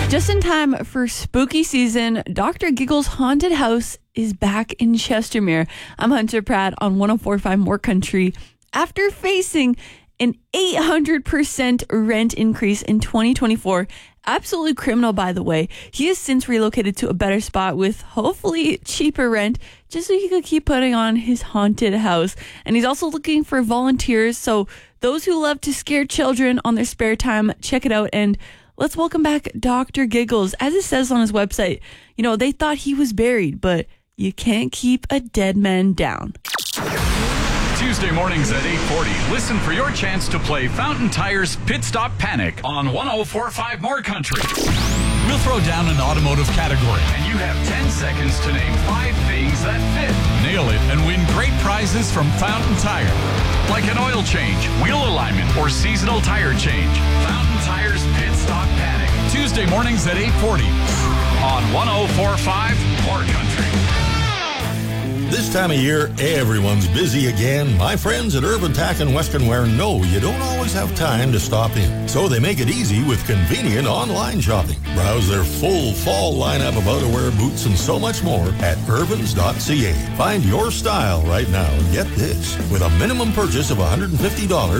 Just in time for spooky season, Dr. Giggle's haunted house is back in Chestermere. I'm Hunter Pratt on 104.5 More Country. After facing an 800% rent increase in 2024, absolutely criminal, by the way, he has since relocated to a better spot with hopefully cheaper rent, just so he could keep putting on his haunted house. And he's also looking for volunteers, so those who love to scare children on their spare time, check it out. And let's welcome back Dr. Giggles. As it says on his website, they thought he was buried, but you can't keep a dead man down. Tuesday mornings at 8:40, listen for your chance to play Fountain Tire's Pit Stop Panic on 104.5 More Country. We'll throw down an automotive category, and you have 10 seconds to name 5 things that fit. Nail it and win great prizes from Fountain Tire, like an oil change, wheel alignment, or seasonal tire change. Fountain Tire's Pit Stop Panic, Tuesday mornings at 8:40 on 104.5 More Country. This time of year, everyone's busy again. My friends at Urban Tack and Western Wear know you don't always have time to stop in. So they make it easy with convenient online shopping. Browse their full fall lineup of outerwear, boots, and so much more at urbans.ca. Find your style right now and get this. With a minimum purchase of $150,